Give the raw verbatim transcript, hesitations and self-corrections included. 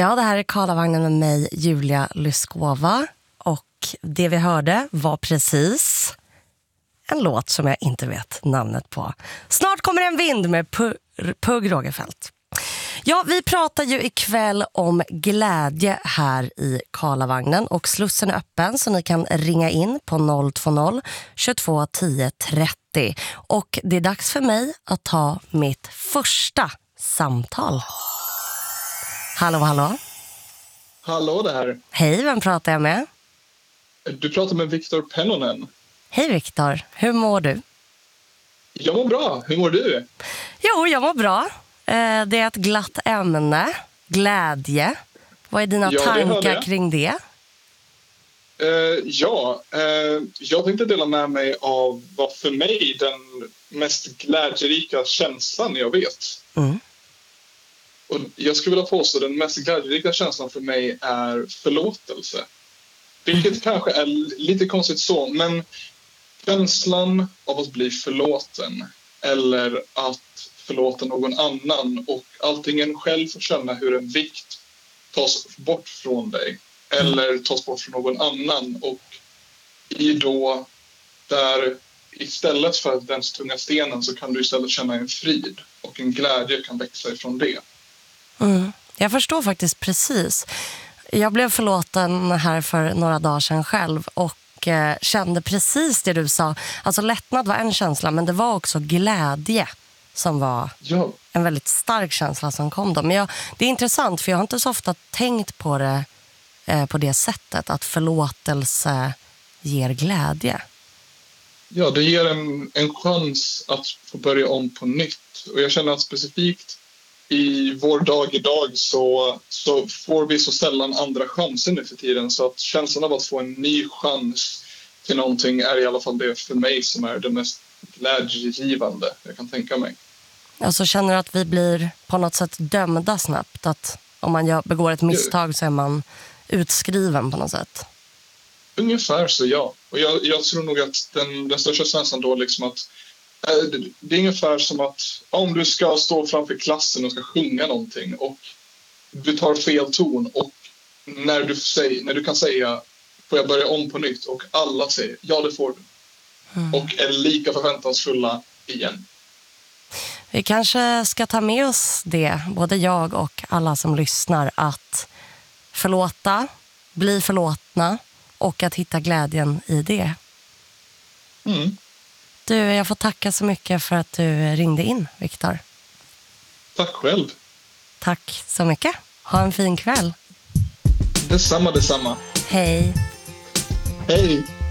Ja, det här är Karlavagnen med mig, Julia Lyskova. Och det vi hörde var precis en låt som jag inte vet namnet på. Snart kommer en vind med Pu- Pugh Rogefeldt. Ja, vi pratar ju ikväll om glädje här i Karlavagnen och slussen är öppen så ni kan ringa in på noll två noll tjugotvå tio trettio. Och det är dags för mig att ta mitt första samtal. Hallå, hallå. Hallå där. Hej, vem pratar jag med? Du pratar med Viktor Pennonen. Hej Viktor, hur mår du? Jag mår bra, hur mår du? Jo, jag mår bra. Eh, det är ett glatt ämne, glädje. Vad är dina Ja, tankar kring det? Uh, ja, uh, jag tänkte dela med mig av vad för mig den mest glädjerika känslan jag vet. Mm. Och jag skulle vilja påstå att den mest glädjerika känslan för mig är förlåtelse. Vilket mm. kanske är lite konstigt så, men känslan av att bli förlåten eller att förlåta någon annan och allting själv får känna hur en vikt tas bort från dig eller tas bort från någon annan och i då där istället för den tunga stenen så kan du istället känna en frid och en glädje kan växa ifrån det. Mm. Jag förstår faktiskt precis. Jag blev förlåten här för några dagar sedan själv och eh, kände precis det du sa. Alltså lättnad var en känsla men det var också glädje som var ja. en väldigt stark känsla som kom då. Men jag, det är intressant för jag har inte så ofta tänkt på det eh, på det sättet att förlåtelse ger glädje. Ja, det ger en, en chans att få börja om på nytt. Och jag känner att specifikt i vår dag idag så, så får vi så sällan andra chanser nu för tiden. Så att känslan av att få en ny chans till någonting är i alla fall det för mig som är det mest glädjegivande jag kan tänka mig. Och så känner du att vi blir på något sätt dömda snabbt. Att om man gör, begår ett misstag så är man utskriven på något sätt. Ungefär så, ja. Och jag, jag tror nog att den, den största känslan då liksom att äh, det, det är ungefär som att om du ska stå framför klassen och ska sjunga någonting och du tar fel ton och när du, säger, när du kan säga får jag börja om på nytt och alla säger ja det får du. Mm. Och är lika förväntansfulla igen. Vi kanske ska ta med oss det, både jag och alla som lyssnar, att förlåta, bli förlåtna och att hitta glädjen i det. Mm. Du, jag får tacka så mycket för att du ringde in, Viktor. Tack själv. Tack så mycket. Ha en fin kväll. Detsamma, detsamma. Hej. Hej.